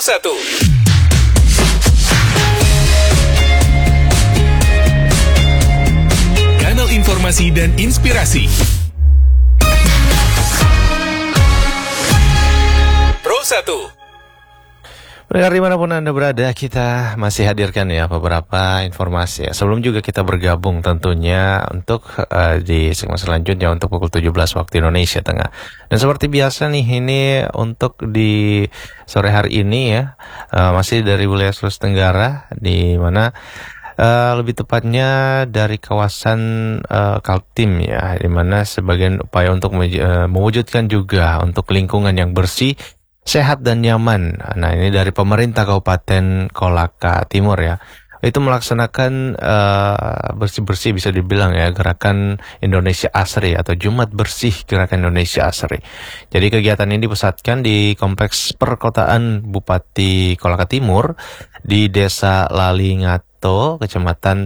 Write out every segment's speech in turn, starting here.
1. Kanal informasi dan inspirasi. Pro 1. Pendengar dimanapun Anda berada, kita masih hadirkan ya beberapa informasi ya. Sebelum juga kita bergabung tentunya untuk di segmen selanjutnya untuk pukul 17 waktu Indonesia Tengah. Dan seperti biasa nih, ini untuk di sore hari ini ya, masih dari wilayah Sulawesi Tenggara, di mana lebih tepatnya dari kawasan Kaltim ya, di mana sebagian upaya untuk mewujudkan juga untuk lingkungan yang bersih, sehat dan nyaman. Nah, ini dari pemerintah Kabupaten Kolaka Timur ya. Itu melaksanakan bersih-bersih bisa dibilang ya, gerakan Indonesia Asri atau Jumat Bersih Gerakan Indonesia Asri. Jadi kegiatan ini dipusatkan di Kompleks Perkotaan Bupati Kolaka Timur di Desa Lalingato, Kecamatan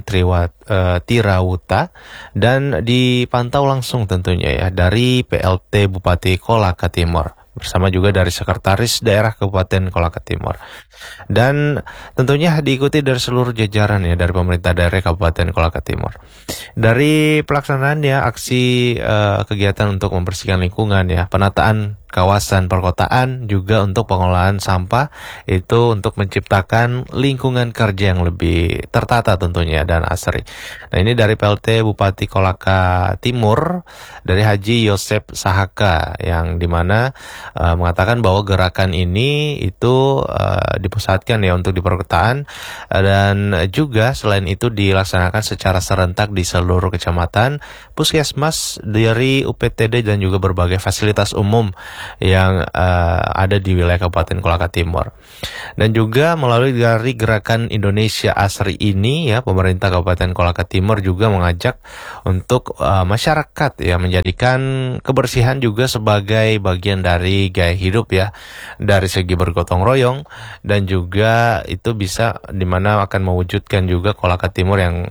Tirawuta, dan dipantau langsung tentunya ya dari PLT Bupati Kolaka Timur, bersama juga dari Sekretaris Daerah Kabupaten Kolaka Timur. Dan tentunya diikuti dari seluruh jajaran ya dari pemerintah daerah Kabupaten Kolaka Timur. Dari pelaksanaan ya aksi kegiatan untuk membersihkan lingkungan ya, penataan kawasan perkotaan, juga untuk pengelolaan sampah, itu untuk menciptakan lingkungan kerja yang lebih tertata tentunya dan asri. Nah, ini dari PLT Bupati Kolaka Timur, dari Haji Yosep Sahaka, yang dimana mengatakan bahwa gerakan ini itu dipusatkan ya untuk di perkotaan, dan juga selain itu dilaksanakan secara serentak di seluruh kecamatan, puskesmas, dari UPTD dan juga berbagai fasilitas umum yang ada di wilayah Kabupaten Kolaka Timur. Dan juga melalui dari gerakan Indonesia Asri ini ya, pemerintah Kabupaten Kolaka Timur juga mengajak untuk masyarakat ya menjadikan kebersihan juga sebagai bagian dari gaya hidup ya, dari segi bergotong royong, dan juga itu bisa dimana akan mewujudkan juga Kolaka Timur yang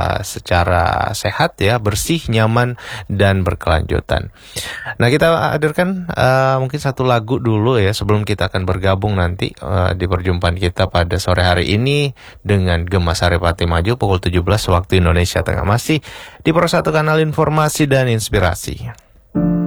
secara sehat ya, bersih, nyaman, dan berkelanjutan. Nah, kita hadirkan mungkin satu lagu dulu ya sebelum kita akan bergabung nanti di perjumpaan kita pada sore hari ini dengan Gema Saripati Maju pukul 17 waktu Indonesia Tengah, masih di Pro 1 Kanal Informasi dan Inspirasi.